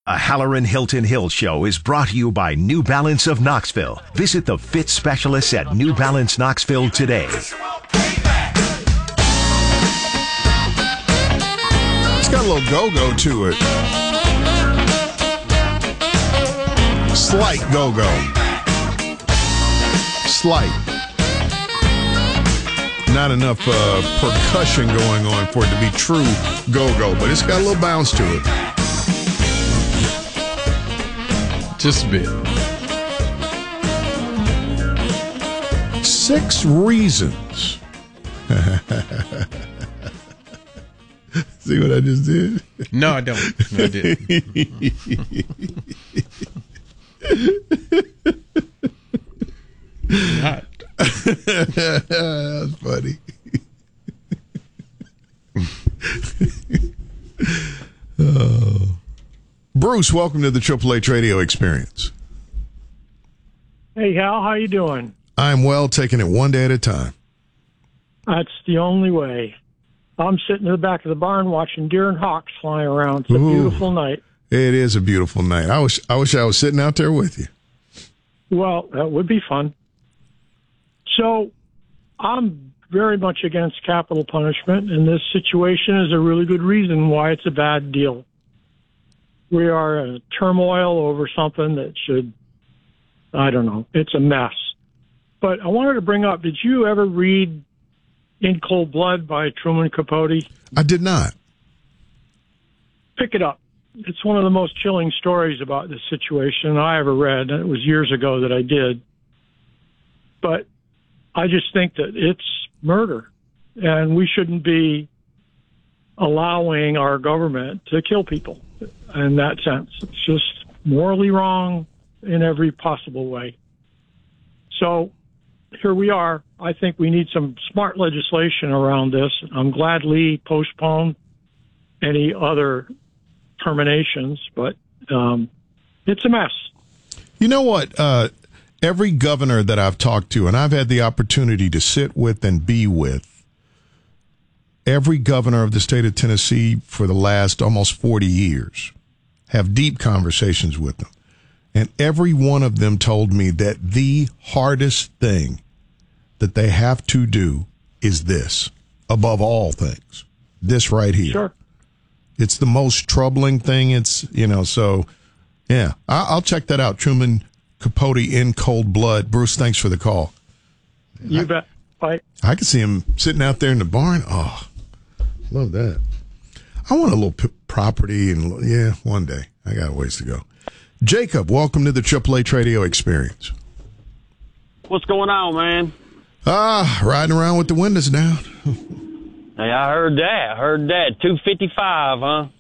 A Halloran Hilton Hill show is brought to you by New Balance of Knoxville. Visit the fit specialists at New Balance Knoxville today. It's got a little go-go to it. Slight go-go. Slight. Not enough percussion going on for it to be true go-go, but it's got a little bounce to it. Just a bit. 6 reasons. See what I just did? No, I don't. No, I didn't. Not. That's funny. Oh. Bruce, welcome to the Triple H Radio Experience. Hey, Hal, how you doing? I'm well, taking it one day at a time. That's the only way. I'm sitting in the back of the barn watching deer and hawks flying around. It's a beautiful night. It is a beautiful night. I wish I was sitting out there with you. Well, that would be fun. So, I'm very much against capital punishment, and this situation is a really good reason why it's a bad deal. We are in turmoil over something that should, I don't know, it's a mess. But I wanted to bring up, did you ever read In Cold Blood by Truman Capote? I did not. Pick it up. It's one of the most chilling stories about this situation I ever read, and it was years ago that I did. But I just think that it's murder, and we shouldn't be allowing our government to kill people in that sense. It's just morally wrong in every possible way. So here we are. I think we need some smart legislation around this. I'm glad Lee postponed any other terminations, but it's a mess. You know what? Every governor that I've talked to, and I've had the opportunity to sit with and be with, every governor of the state of Tennessee for the last almost 40 years, have deep conversations with them. And every one of them told me that the hardest thing that they have to do is this, above all things, this right here. Sure. It's the most troubling thing. It's, so, yeah, I'll check that out. Truman Capote, In Cold Blood. Bruce, thanks for the call. You bet. Bye. I can see him sitting out there in the barn. Oh, love that. I want a little property, and yeah, one day. I got a ways to go. Jacob, welcome to the Triple H Radio Experience. What's going on, man? Riding around with the windows down. Hey, I heard that. 255, huh?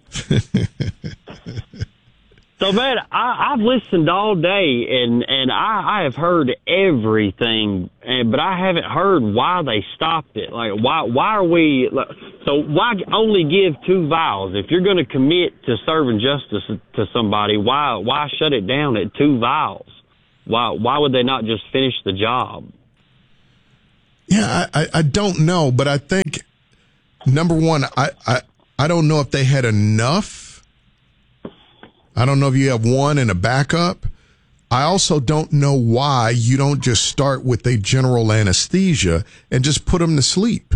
So, man, I've listened all day, and I have heard everything, but I haven't heard why they stopped it. Like, why are we? So, why only give 2 vials? If you're going to commit to serving justice to somebody, why shut it down at 2 vials? Why would they not just finish the job? Yeah, I don't know, but I think number one, I don't know if they had enough. I don't know if you have one and a backup. I also don't know why you don't just start with a general anesthesia and just put them to sleep.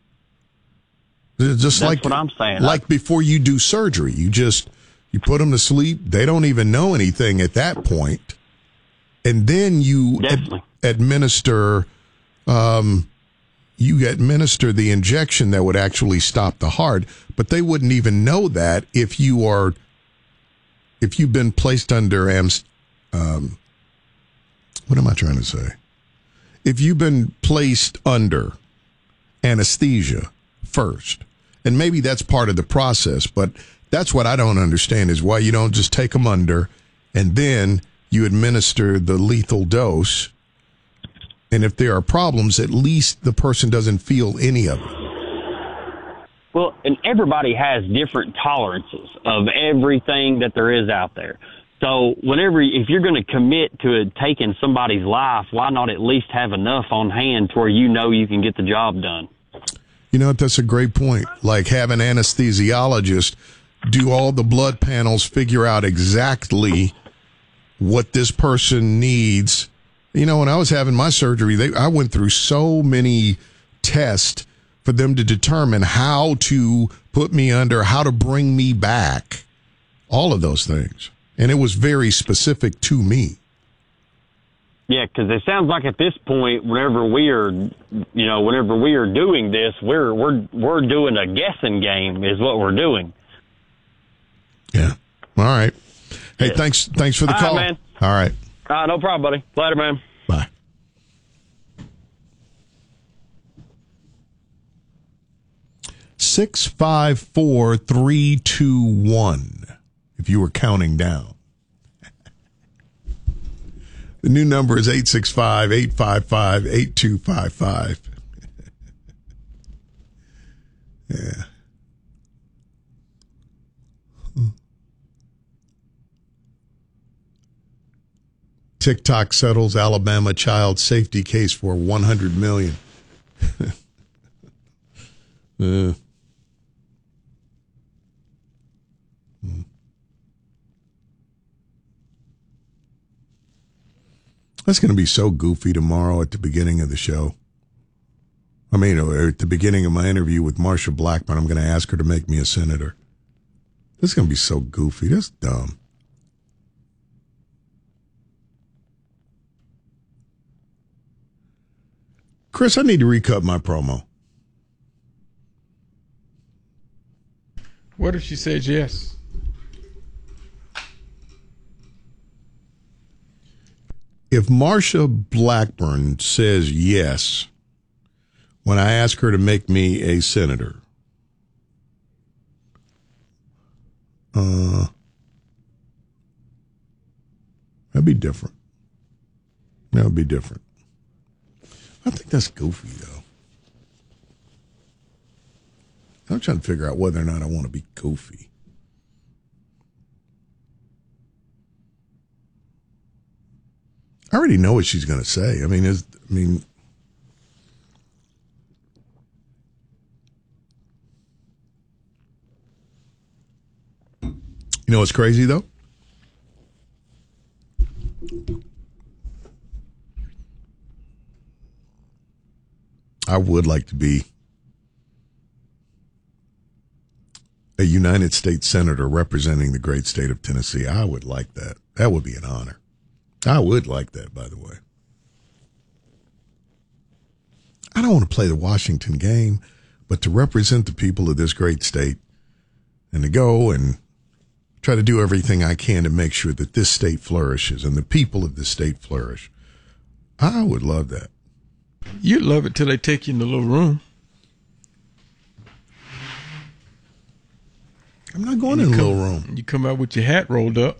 Just That's what I'm saying. Like before you do surgery, you put them to sleep. They don't even know anything at that point. And then you administer the injection that would actually stop the heart. But they wouldn't even know that if you've been placed under what am I trying to say? If you've been placed under anesthesia first, and maybe that's part of the process, but that's what I don't understand is why you don't just take them under and then you administer the lethal dose. And if there are problems, at least the person doesn't feel any of it. Well, and everybody has different tolerances of everything that there is out there. So if you're going to commit to taking somebody's life, why not at least have enough on hand to where you can get the job done? You know what? That's a great point. Like have an anesthesiologist do all the blood panels figure out exactly what this person needs. You know, when I was having my surgery, I went through so many tests for them to determine how to put me under, how to bring me back, all of those things. And it was very specific to me. Yeah, because it sounds like at this point, whenever we are doing this, we're doing a guessing game, is what we're doing. Yeah. All right. Hey, thanks for the call. Man. All right. No problem, buddy. Later, man. Bye. Six, 5, 4, 3, 2, 1. If you were counting down. The new number is 865-855-8255. Yeah. TikTok settles Alabama child safety case for $100 million. That's going to be so goofy tomorrow at the beginning of the show. I mean, or at the beginning of my interview with Marsha Blackburn, I'm going to ask her to make me a senator. This is going to be so goofy. That's dumb. Chris, I need to recut my promo. What if she says yes? If Marsha Blackburn says yes when I ask her to make me a senator, that'd be different. That would be different. I think that's goofy, though. I'm trying to figure out whether or not I want to be goofy. I already know what she's going to say. I mean, you know what's crazy, though? I would like to be a United States Senator representing the great state of Tennessee. I would like that. That would be an honor. I would like that, by the way. I don't want to play the Washington game, but to represent the people of this great state and to go and try to do everything I can to make sure that this state flourishes and the people of this state flourish. I would love that. You'd love it till they take you in the little room. I'm not going in the little room. You come out with your hat rolled up.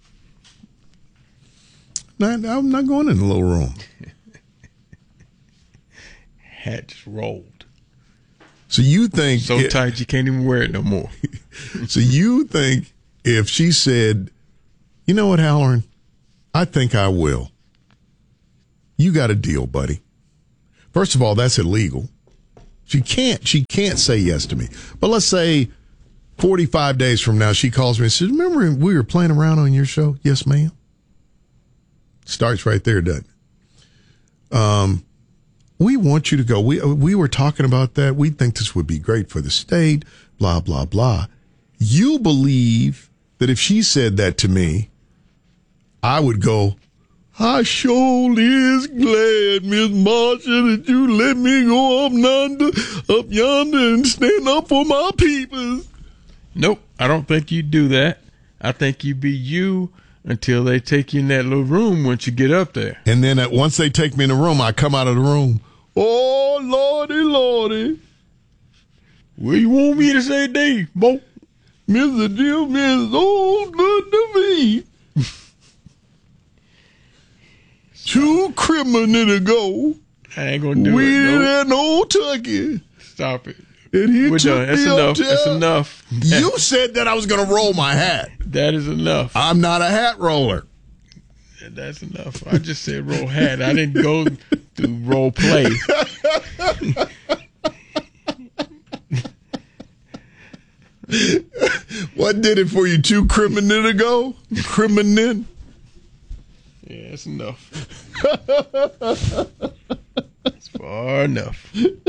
I'm not going in the little room. Hat just rolled. So you think... So tight you can't even wear it no more. So you think if she said, you know what, Halloran, I think I will. You got a deal, buddy. First of all, that's illegal. She can't say yes to me. But let's say 45 days from now, she calls me and says, remember we were playing around on your show? Yes, ma'am. Starts right there, doesn't it? We want you to go. We were talking about that. We think this would be great for the state, blah, blah, blah. You believe that if she said that to me, I would go, I sure is glad, Miss Marsha, that you let me go up yonder and stand up for my people. Nope, I don't think you'd do that. I think you'd be you until they take you in that little room once you get up there. And then once they take me in the room, I come out of the room. Oh, Lordy, Lordy. What you want me to say, Dave, Bo? Mr. Jim is so good to me. 2 criminals ago. I ain't gonna do we it. We didn't no turkey. Stop it. And we're done. That's enough. That's enough. You said that I was going to roll my hat. That is enough. I'm not a hat roller. That's enough. I just said roll hat. I didn't go through role play. What did it for you 2 criminal ago? Criminal? Yeah, that's enough. It's far enough.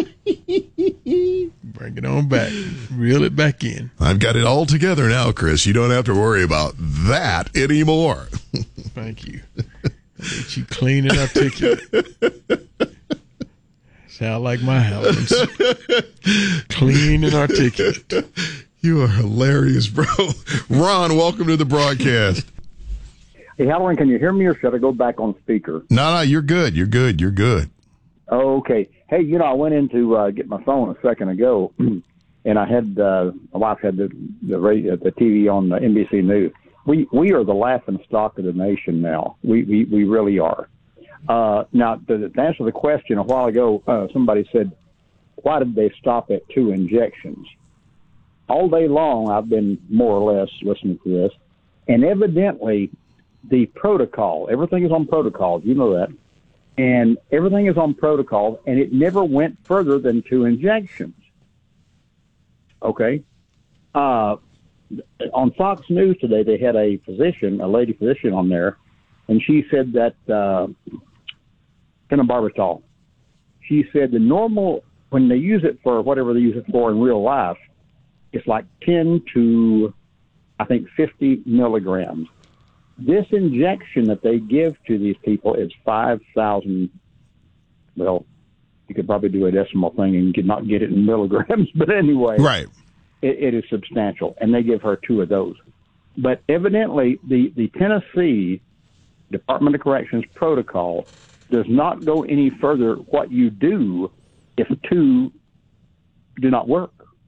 Bring it on back. Reel it back in. I've got it all together now, Chris. You don't have to worry about that anymore. Thank you. Get you clean and articulate. Sound like my Howlands. Clean and articulate. You are hilarious, bro. Ron, welcome to the broadcast. Hey, Halloran, can you hear me or should I go back on speaker? No, you're good. You're good. You're good. Okay. Hey, I went in to get my phone a second ago, and I had my wife had the TV on the NBC News. We are the laughing stock of the nation now. We really are. Now, to answer the question, a while ago, somebody said, why did they stop at 2 injections? All day long, I've been more or less listening to this, and evidently the protocol, everything is on protocol, you know that, and everything is on protocol, and it never went further than 2 injections. Okay? On Fox News today, they had a lady physician on there, and she said that phenobarbital. She said the normal, when they use it for whatever they use it for in real life, it's like 10 to, I think, 50 milligrams. This injection that they give to these people is 5,000. Well, you could probably do a decimal thing and you could not get it in milligrams, but anyway, Right. It is substantial, and they give her 2 of those. But evidently, the Tennessee Department of Corrections protocol does not go any further what you do if 2 do not work.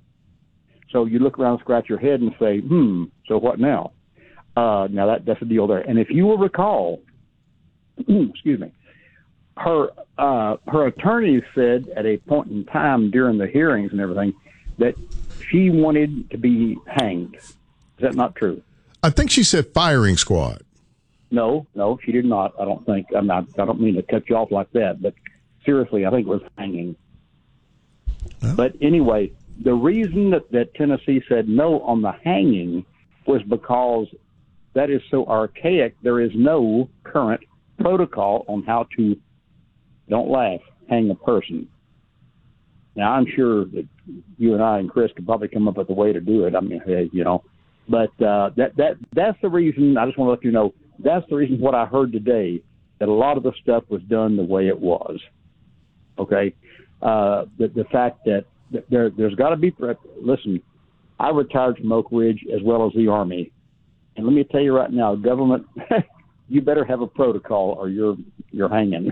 So you look around and scratch your head and say, so what now? Now that's the deal there. And if you will recall, excuse me, her attorney said at a point in time during the hearings and everything that she wanted to be hanged. Is that not true? I think she said firing squad. No, she did not. I don't think. I don't mean to cut you off like that, but seriously, I think it was hanging. Well. But anyway, the reason that Tennessee said no on the hanging was because that is so archaic. There is no current protocol on how to, don't laugh, hang a person. Now, I'm sure that you and I and Chris could probably come up with a way to do it. I mean, hey, but that's the reason. I just want to let you know that's the reason what I heard today, that a lot of the stuff was done the way it was. Okay, the fact that there's got to be. Listen, I retired from Oak Ridge as well as the Army, and let me tell you right now, government, you better have a protocol or you're hanging.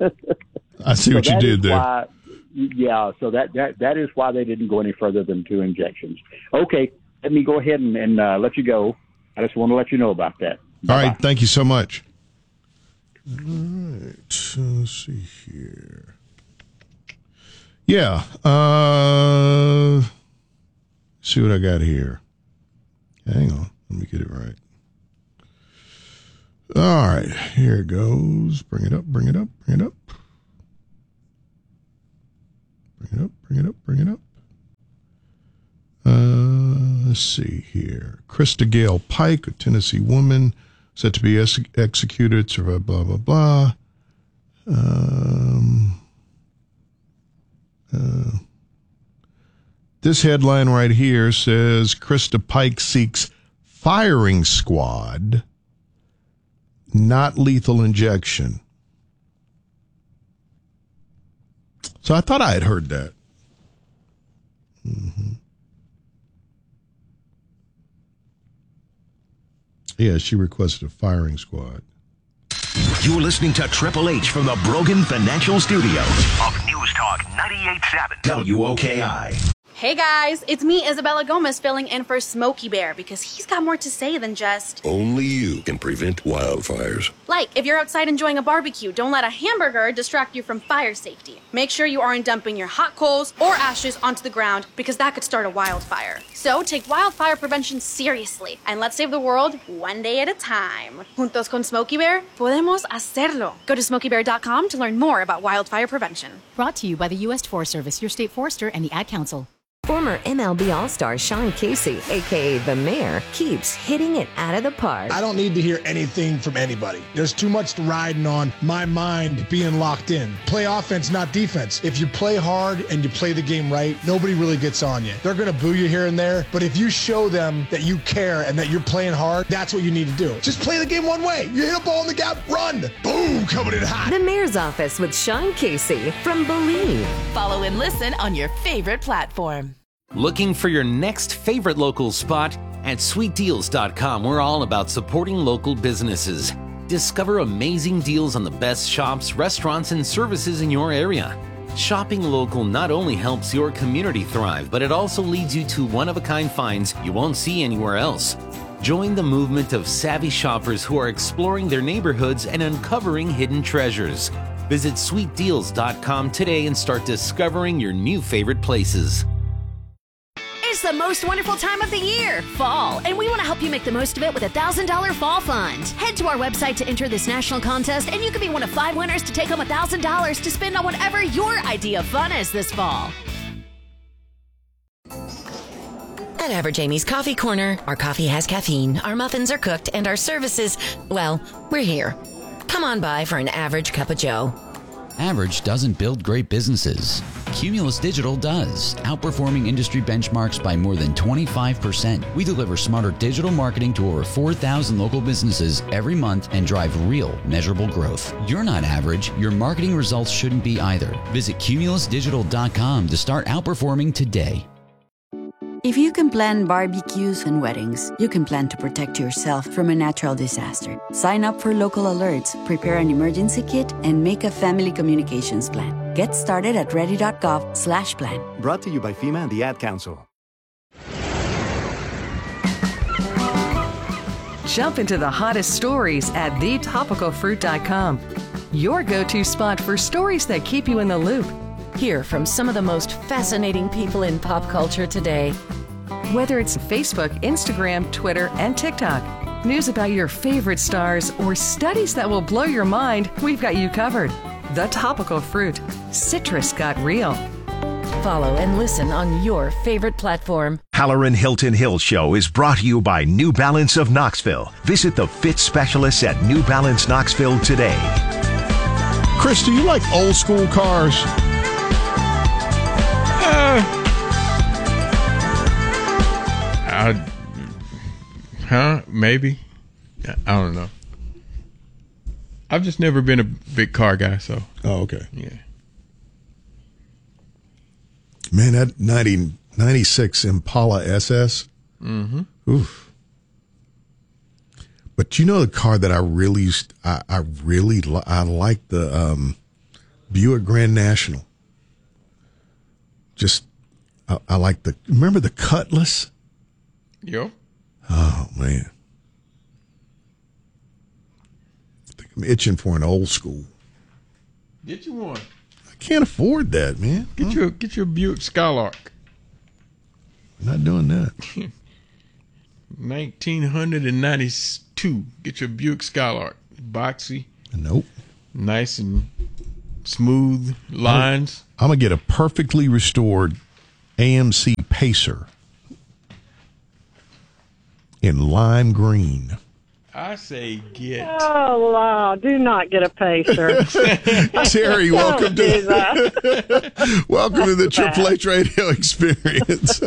I see what you did there. Yeah, so that is why they didn't go any further than 2 injections. Okay, let me go ahead and let you go. I just want to let you know about that. Bye-bye. All right, thank you so much. All right, let's see here. Yeah, see what I got here. Hang on, let me get it right. All right, here it goes. Bring it up. Bring it up. Bring it up. Let's see here. Krista Gale Pike, a Tennessee woman, set to be executed. Blah, blah, blah. This headline right here says Krista Pike seeks firing squad, not lethal injection. So I thought I had heard that. Mm-hmm. Yeah, she requested a firing squad. You're listening to Triple H from the Brogan Financial Studio of News Talk 98.7 WOKI. Hey guys, it's me, Isabella Gomez, filling in for Smokey Bear because he's got more to say than just... Only you can prevent wildfires. Like, if you're outside enjoying a barbecue, don't let a hamburger distract you from fire safety. Make sure you aren't dumping your hot coals or ashes onto the ground because that could start a wildfire. So take wildfire prevention seriously and let's save the world one day at a time. Juntos con Smokey Bear, podemos hacerlo. Go to smokeybear.com to learn more about wildfire prevention. Brought to you by the U.S. Forest Service, your state forester, and the Ad Council. Former MLB All-Star Sean Casey, a.k.a. The Mayor, keeps hitting it out of the park. I don't need to hear anything from anybody. There's too much riding on my mind being locked in. Play offense, not defense. If you play hard and you play the game right, nobody really gets on you. They're going to boo you here and there, but if you show them that you care and that you're playing hard, that's what you need to do. Just play the game one way. You hit a ball in the gap, run. Boom, coming in hot. The Mayor's Office with Sean Casey from Believe. Follow and listen on your favorite platform. Looking for your next favorite local spot? At sweetdeals.com, we're all about supporting local businesses. Discover amazing deals on the best shops, restaurants, and services in your area. Shopping local not only helps your community thrive, but it also leads you to one-of-a-kind finds you won't see anywhere else. Join the movement of savvy shoppers who are exploring their neighborhoods and uncovering hidden treasures. Visit sweetdeals.com today and start discovering your new favorite places. It's the most wonderful time of the year, fall, and we want to help you make the most of it with a $1,000 fall fund. Head to our website to enter this national contest, and you could be one of 5 winners to take home $1,000 to spend on whatever your idea of fun is this fall. At Average Amy's Coffee Corner, our coffee has caffeine, our muffins are cooked, and our services, well, we're here. Come on by for an average cup of joe. Average doesn't build great businesses. Cumulus Digital does, outperforming industry benchmarks by more than 25%. We deliver smarter digital marketing to over 4,000 local businesses every month and drive real, measurable growth. You're not average. Your marketing results shouldn't be either. Visit cumulusdigital.com to start outperforming today. If you can plan barbecues and weddings, you can plan to protect yourself from a natural disaster. Sign up for local alerts, prepare an emergency kit, and make a family communications plan. Get started at ready.gov/plan. Brought to you by FEMA and the Ad Council. Jump into the hottest stories at thetopicalfruit.com. Your go-to spot for stories that keep you in the loop. Hear from some of the most fascinating people in pop culture today. Whether it's Facebook, Instagram, Twitter, and TikTok, news about your favorite stars, or studies that will blow your mind, we've got you covered. The Topical Fruit. Citrus got real. Follow and listen on your favorite platform. Halloran Hilton Hill Show is brought to you by New Balance of Knoxville. Visit the fit specialists at New Balance Knoxville today. Chris, do you like old school cars? Maybe. I don't know. I've just never been a big car guy, so. Oh, okay. Yeah. Man, that 96 Impala SS. Mm-hmm. Oof. But you know the car that I like the Buick Grand National. Just I like remember the Cutlass? Yep. Oh man. I think I'm itching for an old school. Get you one. I can't afford that, man. Get your Buick Skylark. I'm not doing that. 1992. Get your Buick Skylark. Boxy. Nope. Nice and smooth lines. I'm going to get a perfectly restored AMC Pacer in lime green. I say get. Oh, wow. Do not get a Pacer. Terry, welcome to the Triple H Radio Experience.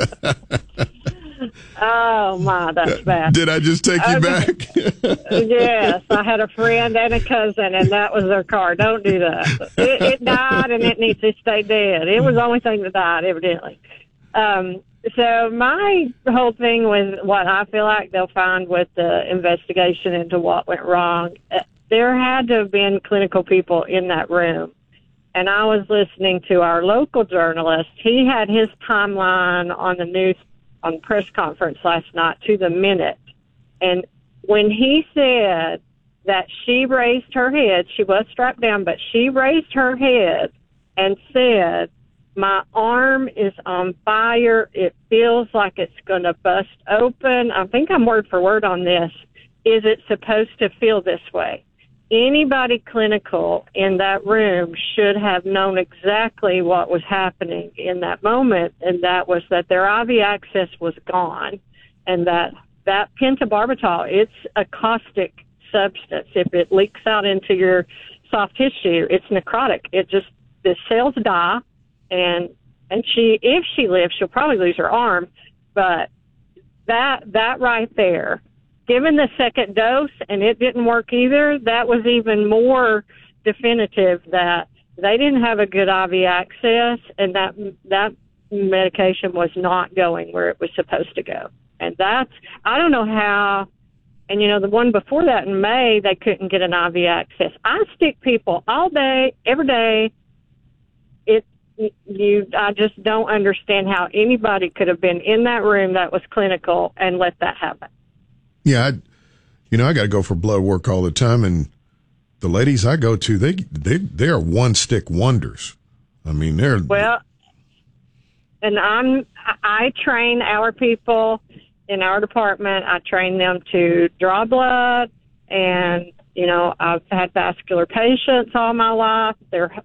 Oh, my, that's bad. Did I just take you back? Yes, I had a friend and a cousin, and that was their car. Don't do that. It died, and it needs to stay dead. It was the only thing that died, evidently. So my whole thing was what I feel like they'll find with the investigation into what went wrong. There had to have been clinical people in that room. And I was listening to our local journalist. He had his timeline on the news on press conference last night to the minute. And when he said that she raised her head, she was strapped down, but she raised her head and said, "My arm is on fire. It feels like it's going to bust open." I think I'm word for word on this. Is it supposed to feel this way? anybody clinical in that room should have known exactly what was happening in that moment, and that was that their IV access was gone, and that pentobarbital, it's a caustic substance. If it leaks out into your soft tissue, it's necrotic. The cells die, and if she lives, she'll probably lose her arm, but that right there, given the second dose and it didn't work either, that was even more definitive that they didn't have a good IV access, and that medication was not going where it was supposed to go. And I don't know how, and the one before that in May, they couldn't get an IV access. I stick people all day, every day. I just don't understand how anybody could have been in that room that was clinical and let that happen. Yeah, I got to go for blood work all the time, and the ladies I go to, they are one stick wonders. I mean, they're well, and I train our people in our department. I train them to draw blood, and I've had vascular patients all my life. They're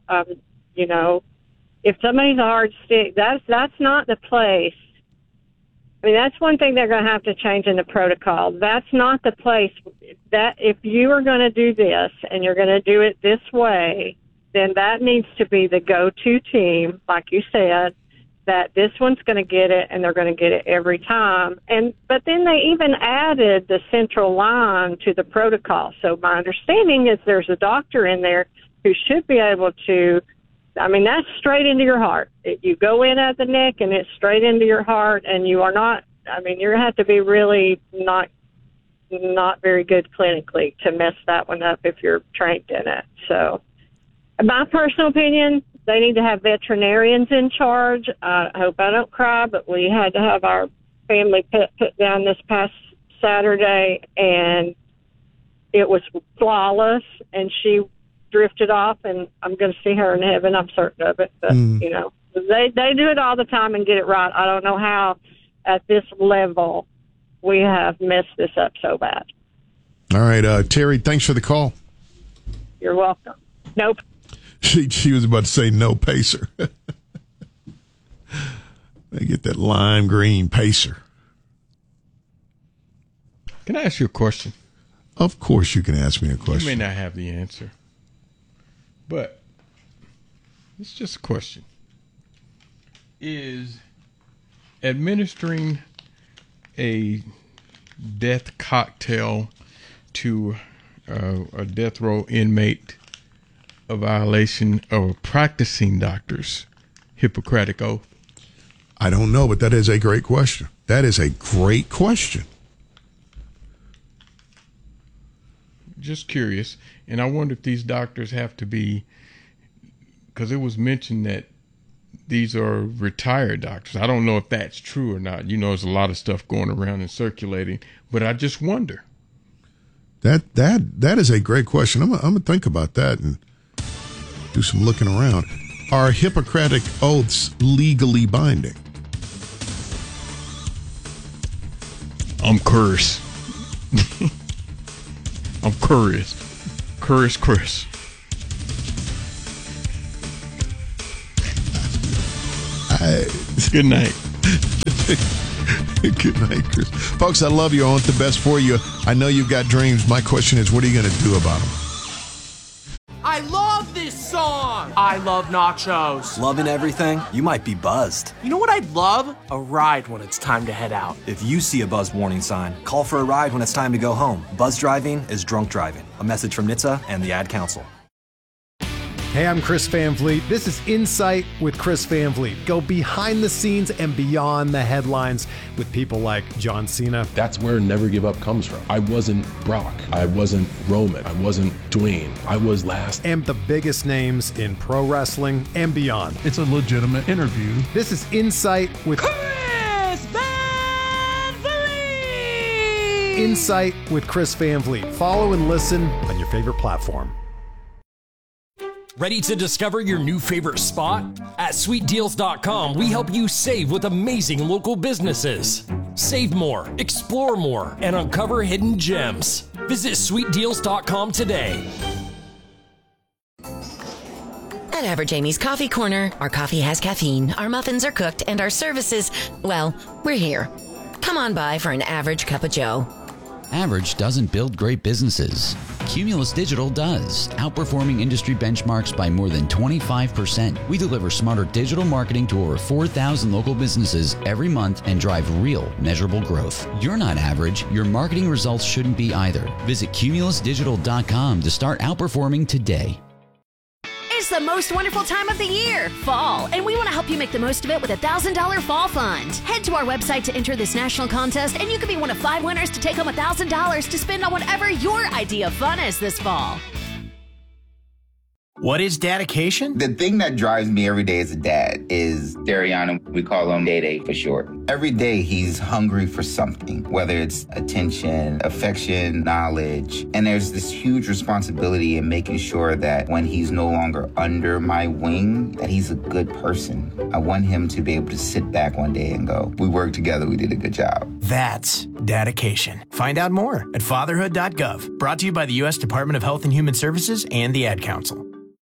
if somebody's a hard stick, that's not the place. I mean, that's one thing they're going to have to change in the protocol. That's not the place. That if you are going to do this and you're going to do it this way, then that needs to be the go-to team, like you said, that this one's going to get it and they're going to get it every time. But then they even added the central line to the protocol. So my understanding is there's a doctor in there who should be able to, that's straight into your heart. You go in at the neck and it's straight into your heart, and you are not, you're going to have to be really not very good clinically to mess that one up if you're trained in it. So my personal opinion, they need to have veterinarians in charge. I hope I don't cry, but we had to have our family pet put down this past Saturday, and it was flawless, and she drifted off, and I'm going to see her in heaven. I'm certain of it. But, they do it all the time and get it right. I don't know how at this level we have messed this up so bad. All right, Terry, thanks for the call. You're welcome. Nope. She was about to say no pacer. They get that lime green pacer. Can I ask you a question? Of course you can ask me a question. You may not have the answer, but it's just a question. Is administering a death cocktail to a death row inmate a violation of a practicing doctor's Hippocratic oath? I don't know, but that is a great question. That is a great question. Just curious. And I wonder if these doctors have to be, because it was mentioned that these are retired doctors. I don't know if that's true or not. There's a lot of stuff going around and circulating, but I just wonder. That is a great question. I'm gonna think about that and do some looking around. Are Hippocratic oaths legally binding? I'm curious. I'm curious. Chris. Good night. Good night, Chris. Folks, I love you. I want the best for you. I know you've got dreams. My question is, what are you going to do about them? I love this song. I love nachos. Loving everything? You might be buzzed. You know what I'd love? A ride when it's time to head out. If you see a buzz warning sign, call for a ride when it's time to go home. Buzz driving is drunk driving. A message from NHTSA and the Ad Council. Hey, I'm Chris Van Vliet. This is Insight with Chris Van Vliet. Go behind the scenes and beyond the headlines with people like John Cena. That's where Never Give Up comes from. I wasn't Brock. I wasn't Roman. I wasn't Dwayne. I was last. And the biggest names in pro wrestling and beyond. It's a legitimate interview. This is Insight with Chris Van Vliet. Insight with Chris Van Vliet. Follow and listen on your favorite platform. Ready to discover your new favorite spot? At SweetDeals.com, we help you save with amazing local businesses. Save more, explore more, and uncover hidden gems. Visit SweetDeals.com today. At Average Amy's Coffee Corner, our coffee has caffeine, our muffins are cooked, and our services, well, we're here. Come on by for an average cup of joe. Average doesn't build great businesses. Cumulus Digital does, outperforming industry benchmarks by more than 25%. We deliver smarter digital marketing to over 4,000 local businesses every month and drive real, measurable growth. You're not average. Your marketing results shouldn't be either. Visit cumulusdigital.com to start outperforming today. It's the most wonderful time of the year, fall, and we want to help you make the most of it with a $1,000 fall fund. Head to our website to enter this national contest, and you could be one of 5 winners to take home $1,000 to spend on whatever your idea of fun is this fall. What is dedication? The thing that drives me every day as a dad is Dariana. We call him Day-Day for short. Every day he's hungry for something, whether it's attention, affection, knowledge. And there's this huge responsibility in making sure that when he's no longer under my wing, that he's a good person. I want him to be able to sit back one day and go, we worked together, we did a good job. That's dedication. Find out more at fatherhood.gov. Brought to you by the U.S. Department of Health and Human Services and the Ad Council.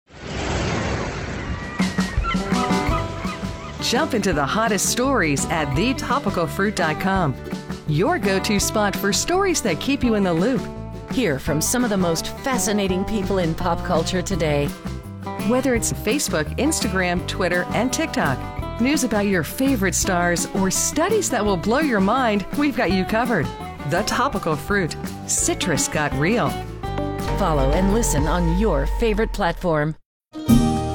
Jump into the hottest stories at thetopicalfruit.com. Your go-to spot for stories that keep you in the loop. Hear from some of the most fascinating people in pop culture today. Whether it's Facebook, Instagram, Twitter, and TikTok, news about your favorite stars, or studies that will blow your mind, we've got you covered. The Topical Fruit. Citrus got real. Follow and listen on your favorite platform.